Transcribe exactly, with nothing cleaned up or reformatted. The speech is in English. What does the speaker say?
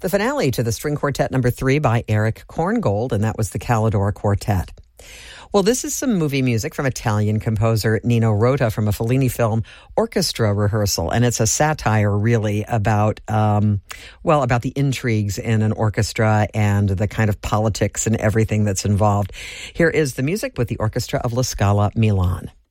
The finale to the String Quartet number three by Eric Korngold, and that was the Calidore Quartet. Well, this is some movie music from Italian composer Nino Rota from a Fellini film, Orchestra Rehearsal, and it's a satire really about, um, well, about the intrigues in an orchestra and the kind of politics and everything that's involved. Here is the music with the Orchestra of La Scala Milan.